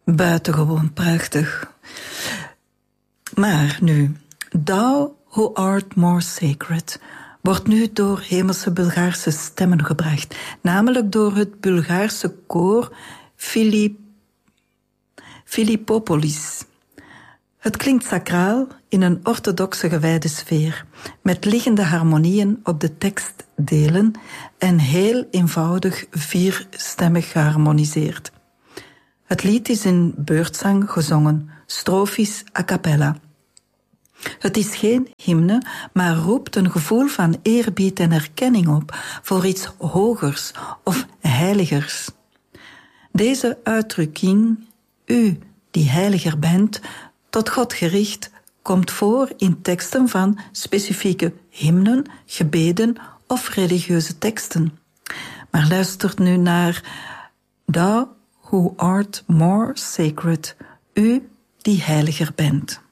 Buitengewoon prachtig. Maar nu, Thou who art more sacred wordt nu door hemelse Bulgaarse stemmen gebracht, namelijk door het Bulgaarse koor Philippopolis. Het klinkt sacraal in een orthodoxe gewijde sfeer, met liggende harmonieën op de tekstdelen en heel eenvoudig vierstemmig geharmoniseerd. Het lied is in beurtzang gezongen, strofisch a cappella. Het is geen hymne, maar roept een gevoel van eerbied en erkenning op voor iets hogers of heiligers. Deze uitdrukking, u die heiliger bent, tot God gericht, komt voor in teksten van specifieke hymnen, gebeden of religieuze teksten. Maar luistert nu naar Thou who art more sacred, u die heiliger bent.